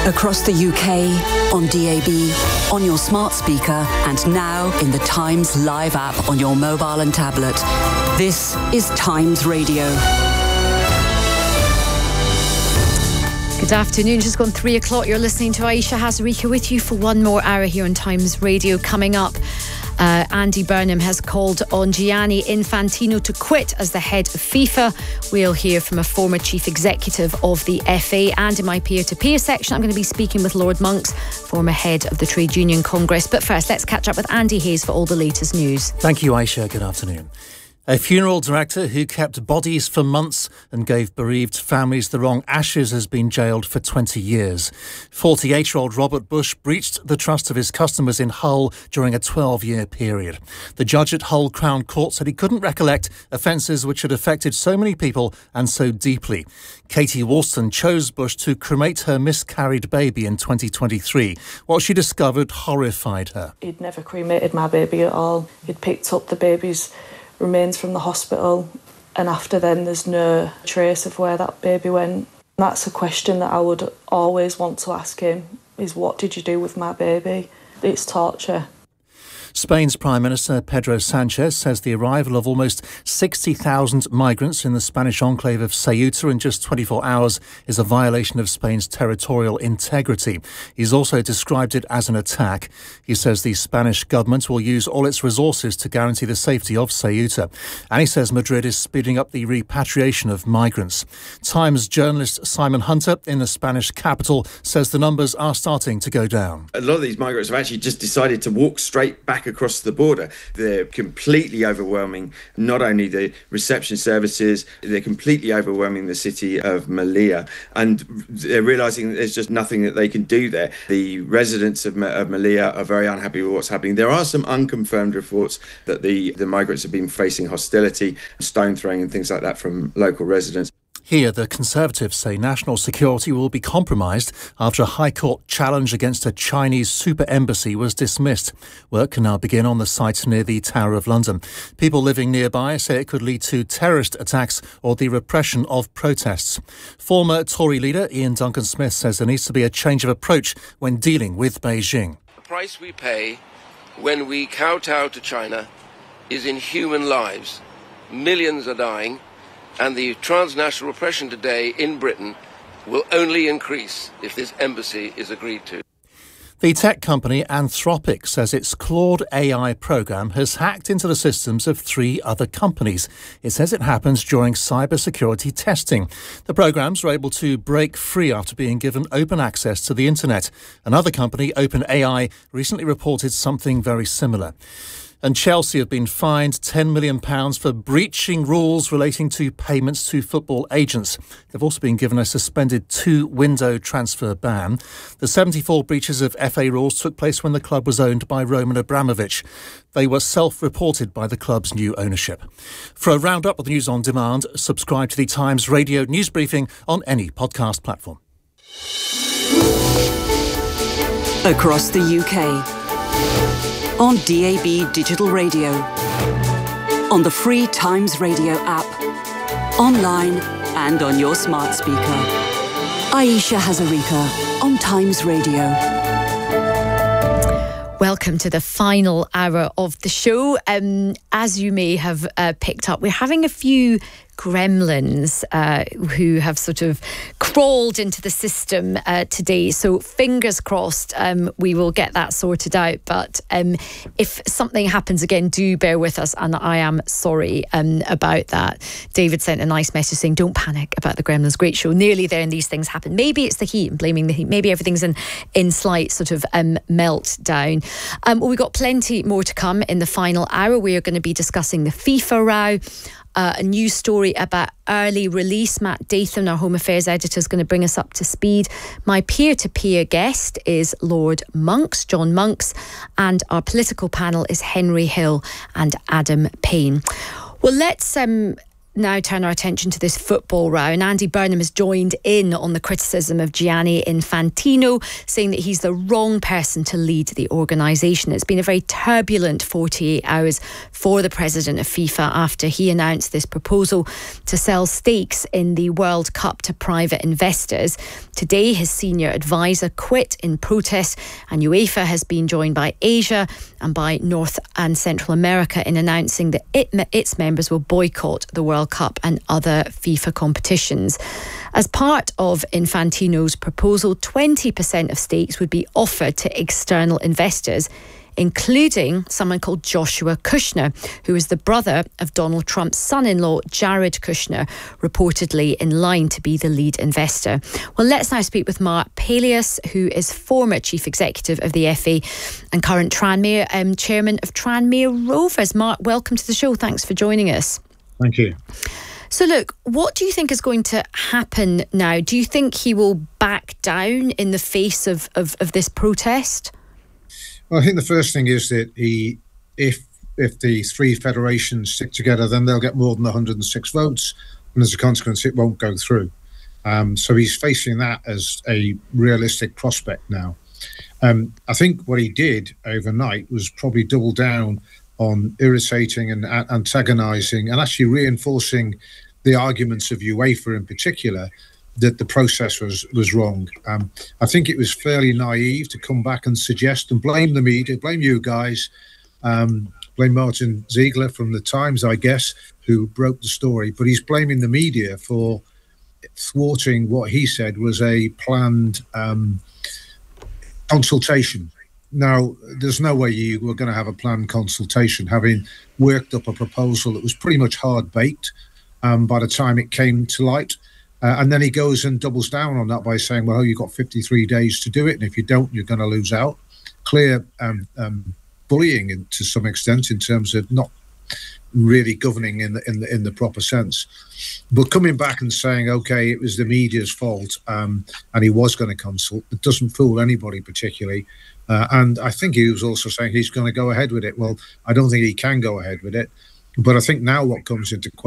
Across the UK, on DAB, on your smart speaker, and now in the Times Live app on your mobile and tablet. This is Times Radio. Good afternoon, just gone 3 o'clock. You're listening to Aisha Hazarika with you for one more hour here on Times Radio. Coming up, Andy Burnham has called on Gianni Infantino to quit as the head of FIFA. We'll hear from a former chief executive of the FA. And in my peer-to-peer section, I'm going to be speaking with Lord Monks, former head of the Trade Union Congress. But first, let's catch up with Andy Hayes for all the latest news. Thank you, Aisha. Good afternoon. A funeral director who kept bodies for months and gave bereaved families the wrong ashes has been jailed for 20 years. 48-year-old Robert Bush breached the trust of his customers in Hull during a 12-year period. The judge at Hull Crown Court said he couldn't recollect offences which had affected so many people and so deeply. Katie Woolston chose Bush to cremate her miscarried baby in 2023. What she discovered horrified her. He'd never cremated my baby at all. He'd picked up the baby's remains from the hospital, and after then there's no trace of where that baby went. That's a question that I would always want to ask him, is what did you do with my baby? It's torture. Spain's Prime Minister Pedro Sanchez says the arrival of almost 60,000 migrants in the Spanish enclave of Ceuta in just 24 hours is a violation of Spain's territorial integrity. He's also described it as an attack. He says the Spanish government will use all its resources to guarantee the safety of Ceuta. And he says Madrid is speeding up the repatriation of migrants. Times journalist Simon Hunter in the Spanish capital says the numbers are starting to go down. A lot of these migrants have actually just decided to walk straight back across the border. They're completely overwhelming not only the reception services, they're completely overwhelming the city of Melilla, and they're realising that there's just nothing that they can do there. The residents of Melilla are very unhappy with what's happening. There are some unconfirmed reports that the migrants have been facing hostility, stone throwing and things like that from local residents. Here, the Conservatives say national security will be compromised after a High Court challenge against a Chinese super embassy was dismissed. Work can now begin on the site near the Tower of London. People living nearby say it could lead to terrorist attacks or the repression of protests. Former Tory leader Ian Duncan Smith says there needs to be a change of approach when dealing with Beijing. The price we pay when we kowtow to China is in human lives. Millions are dying. And the transnational repression today in Britain will only increase if this embassy is agreed to. The tech company Anthropic says its Claude AI program has hacked into the systems of 3 other companies. It says it happens during cybersecurity testing. The programs are able to break free after being given open access to the internet. Another company, OpenAI, recently reported something very similar. And Chelsea have been fined £10 million for breaching rules relating to payments to football agents. They've also been given a suspended 2-window transfer ban. The 74 breaches of FA rules took place when the club was owned by Roman Abramovich. They were self-reported by the club's new ownership. For a roundup of the news on demand, subscribe to the Times Radio news briefing on any podcast platform. Across the UK. On DAB Digital Radio, on the free Times Radio app, online and on your smart speaker. Aisha Hazarika on Times Radio. Welcome to the final hour of the show. As you may have picked up, we're having a few gremlins who have sort of crawled into the system today. So fingers crossed we will get that sorted out. But if something happens again, do bear with us. And I am sorry about that. David sent a nice message saying, don't panic about the gremlins. Great show. Nearly there and these things happen. Maybe it's the heat and blaming the heat. Maybe everything's in slight sort of meltdown. Well, we've got plenty more to come in the final hour. We are going to be discussing the FIFA row. A news story about early release. Matt Dathan, our Home Affairs editor, is going to bring us up to speed. My peer-to-peer guest is Lord Monks, John Monks, and our political panel is Henry Hill and Adam Payne. Well, let's now turn our attention to this football row. And Andy Burnham has joined in on the criticism of Gianni Infantino, saying that he's the wrong person to lead the organisation. It's been a very turbulent 48 hours for the president of FIFA after he announced this proposal to sell stakes in the World Cup to private investors. Today, his senior advisor quit in protest, and UEFA has been joined by Asia and by North and Central America in announcing that its members will boycott the World Cup and other FIFA competitions. As part of Infantino's proposal, 20% of stakes would be offered to external investors, including someone called Joshua Kushner, who is the brother of Donald Trump's son-in-law, Jared Kushner, reportedly in line to be the lead investor. Well, let's now speak with Mark Palios, who is former chief executive of the FA and current Tranmere chairman of Tranmere Rovers. Mark, welcome to the show. Thanks for joining us. Thank you. So look, what do you think is going to happen now? Do you think he will back down in the face of this protest? Well, I think the first thing is that if the three federations stick together, then they'll get more than 106 votes, and as a consequence, it won't go through. So he's facing that as a realistic prospect now. I think what he did overnight was probably double down on irritating and antagonising and actually reinforcing the arguments of UEFA in particular, that the process was wrong. I think it was fairly naive to come back and suggest and blame the media, blame you guys, blame Martin Ziegler from The Times, I guess, who broke the story, but he's blaming the media for thwarting what he said was a planned consultation. Now, there's no way you were going to have a planned consultation, having worked up a proposal that was pretty much hard-baked by the time it came to light. And then he goes and doubles down on that by saying, well, you've got 53 days to do it, and if you don't, you're going to lose out. Clear bullying to some extent in terms of not really governing in the proper sense. But coming back and saying, OK, it was the media's fault and he was going to consult, it doesn't fool anybody particularly. And I think he was also saying he's going to go ahead with it. Well, I don't think he can go ahead with it. But I think now what comes into question